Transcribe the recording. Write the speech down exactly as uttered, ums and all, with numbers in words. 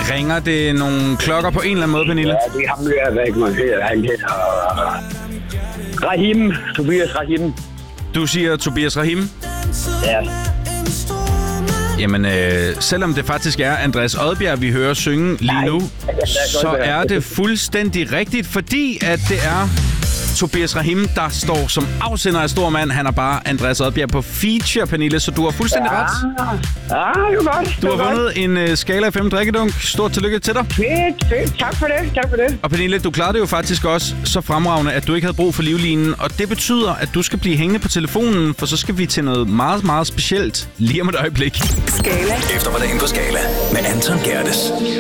Ringer det nogle klokker på en eller anden måde, Pernille? Ja, det er ham, jeg ikke man hedder. Han hedder Rahim. Tobias Rahim. Du siger Tobias Rahim? Ja. Jamen, øh, selvom det faktisk er Andreas Odbjerg, vi hører synge lige Nej, nu, så være. er det fuldstændig rigtigt, fordi at det er Tobias Rahim, der står som afsender af Stor Mand. Han er bare Andreas Odbjerg på feature, Pernille, så du har fuldstændig Ja, ret. ja det var godt. Du Det var har godt. vundet en uh, Skala fem drikkedunk. Stort tillykke til dig. Fedt, fedt. Tak for det. Tak for det. Og Pernille, du klarede det jo faktisk også så fremragende, at du ikke havde brug for livlinen. Og det betyder, at du skal blive hængende på telefonen, for så skal vi til noget meget, meget specielt lige om et øjeblik. Skala. Eftermiddagen på Skala med Anton Gerdes.